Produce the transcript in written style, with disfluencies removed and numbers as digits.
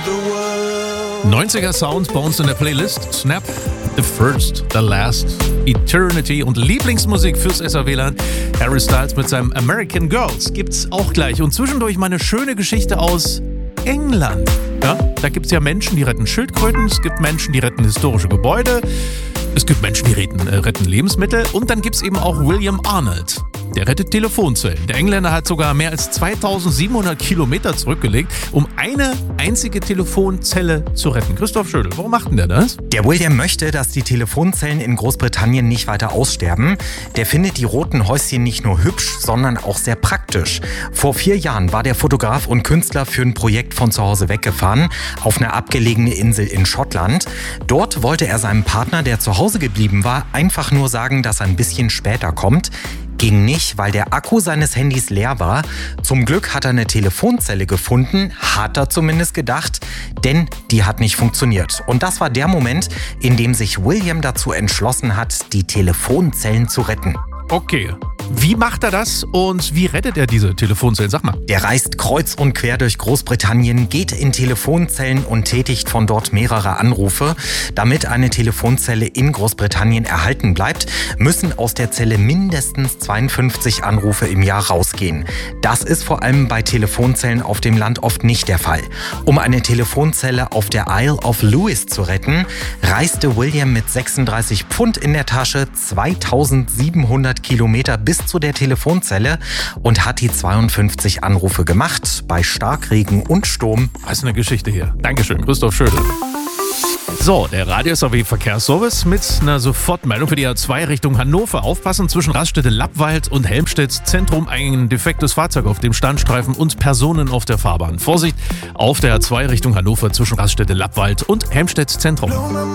90er Sound bei uns in der Playlist. Snap, The First, The Last, Eternity und Lieblingsmusik fürs SR-WLAN. Harry Styles mit seinem American Girls gibt's auch gleich. Und zwischendurch mal eine schöne Geschichte aus England. Ja, da gibt's ja Menschen, die retten Schildkröten. Es gibt Menschen, die retten historische Gebäude. Es gibt Menschen, die retten Lebensmittel. Und dann gibt's eben auch William Arnold. Der rettet Telefonzellen. Der Engländer hat sogar mehr als 2700 Kilometer zurückgelegt, um eine einzige Telefonzelle zu retten. Christoph Schödel, warum macht denn der das? Der William möchte, dass die Telefonzellen in Großbritannien nicht weiter aussterben. Der findet die roten Häuschen nicht nur hübsch, sondern auch sehr praktisch. Vor 4 Jahren war der Fotograf und Künstler für ein Projekt von zu Hause weggefahren, auf eine abgelegene Insel in Schottland. Dort wollte er seinem Partner, der zu Hause geblieben war, einfach nur sagen, dass er ein bisschen später kommt. Ging nicht, weil der Akku seines Handys leer war. Zum Glück hat er eine Telefonzelle gefunden, hat er zumindest gedacht, denn die hat nicht funktioniert. Und das war der Moment, in dem sich William dazu entschlossen hat, die Telefonzellen zu retten. Okay. Wie macht er das und wie rettet er diese Telefonzellen? Sag mal. Der reist kreuz und quer durch Großbritannien, geht in Telefonzellen und tätigt von dort mehrere Anrufe. Damit eine Telefonzelle in Großbritannien erhalten bleibt, müssen aus der Zelle mindestens 52 Anrufe im Jahr rausgehen. Das ist vor allem bei Telefonzellen auf dem Land oft nicht der Fall. Um eine Telefonzelle auf der Isle of Lewis zu retten, reiste William mit 36 Pfund in der Tasche 2700 Kilometer bis zu der Telefonzelle und hat die 52 Anrufe gemacht bei Starkregen und Sturm. Das ist eine Geschichte hier. Dankeschön, Christoph Schödel. So, der Radio-SAW-Verkehrsservice mit einer Sofortmeldung für die A2 Richtung Hannover. Aufpassen, zwischen Raststätte-Lappwald und Helmstedt-Zentrum ein defektes Fahrzeug auf dem Standstreifen und Personen auf der Fahrbahn. Vorsicht auf der A2 Richtung Hannover zwischen Raststätte-Lappwald und Helmstedt-Zentrum.